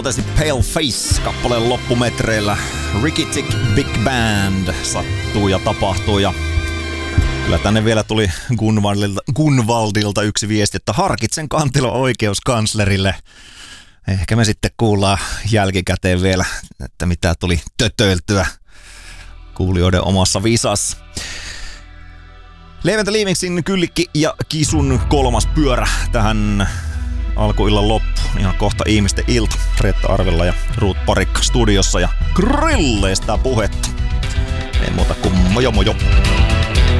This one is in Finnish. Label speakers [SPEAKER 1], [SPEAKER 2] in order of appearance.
[SPEAKER 1] Totesi Pale Face kappaleen loppumetreillä. Ricky Tick Big Band sattuu ja tapahtuu ja kyllä tänne vielä tuli Gunvaldilta yksi viesti, että harkitsen kantelua oikeuskanslerille. Ehkä me sitten kuullaan jälkikäteen vielä, että mitä tuli tötöiltyä kuulijoiden omassa visassa. Leventä Liimiksin, Kyllikki ja Kisun kolmas pyörä tähän alkuillan loppu. Ihan kohta ihmisten ilta. Reetta Arvilla ja Ruut Parikka studiossa ja grilleistä puhetta. Ei muuta kuin mojo mojo.